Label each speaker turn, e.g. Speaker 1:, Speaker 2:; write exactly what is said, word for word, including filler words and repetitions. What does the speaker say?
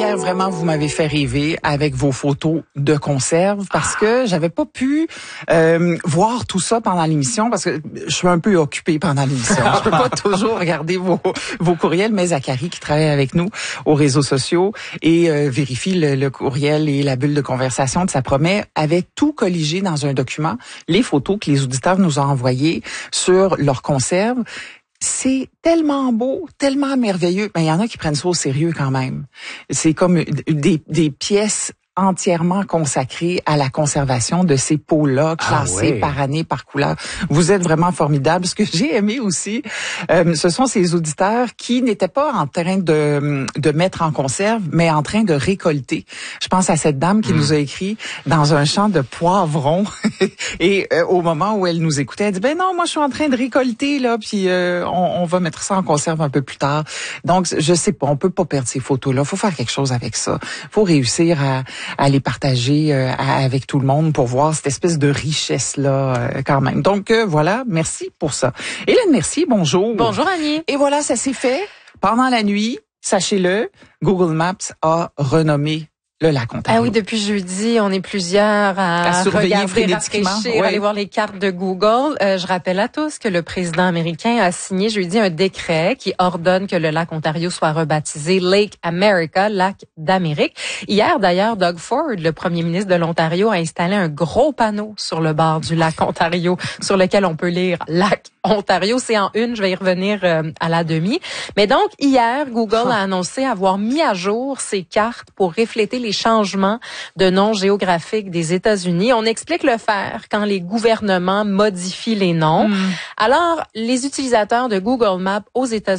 Speaker 1: Hier, vraiment, vous m'avez fait rêver avec vos photos de conserve parce que j'avais pas pu euh, voir tout ça pendant l'émission parce que je suis un peu occupée pendant l'émission. Je peux pas toujours regarder vos, vos courriels, mais Zachary, qui travaille avec nous aux réseaux sociaux et euh, vérifie le, le courriel et la bulle de conversation de sa promet, avait tout colligé dans un document, les photos que les auditeurs nous ont envoyées sur leur conserve. C'est tellement beau, tellement merveilleux. Mais il y en a qui prennent ça au sérieux quand même. C'est comme des, des pièces entièrement consacrées à la conservation de ces pots-là, classés ah ouais. par année, par couleur. Vous êtes vraiment formidables. Ce que j'ai aimé aussi, euh, ce sont ces auditeurs qui n'étaient pas en train de, de mettre en conserve, mais en train de récolter. Je pense à cette dame qui mmh. nous a écrit dans un champ de poivrons. Et euh, au moment où elle nous écoutait, elle dit, ben non, moi je suis en train de récolter, là, puis euh, on, on va mettre ça en conserve un peu plus tard. Donc, je sais pas, on peut pas perdre ces photos-là. Faut faire quelque chose avec ça. Faut réussir à à les partager euh, avec tout le monde pour voir cette espèce de richesse-là euh, quand même. Donc euh, voilà, merci pour ça. Hélène Mercier, bonjour.
Speaker 2: Bonjour Annie.
Speaker 1: Et voilà, ça s'est fait pendant la nuit. Sachez-le, Google Maps a renommé le lac Ontario.
Speaker 2: Ah oui, depuis jeudi, on est plusieurs à,
Speaker 1: à surveiller
Speaker 2: regarder, rafraîchir,
Speaker 1: ouais.
Speaker 2: aller voir les cartes de Google. Euh, je rappelle à tous que le président américain a signé jeudi un décret qui ordonne que le lac Ontario soit rebaptisé Lake America, lac d'Amérique. Hier, d'ailleurs, Doug Ford, le premier ministre de l'Ontario, a installé un gros panneau sur le bord du lac Ontario sur lequel on peut lire lac Ontario. C'est en une, je vais y revenir euh, à la demi. Mais donc, hier, Google a annoncé avoir mis à jour ses cartes pour refléter les changements de nom géographique des États-Unis. On explique le faire quand les gouvernements modifient les noms. Mm. Alors, les utilisateurs de Google Maps aux États-Unis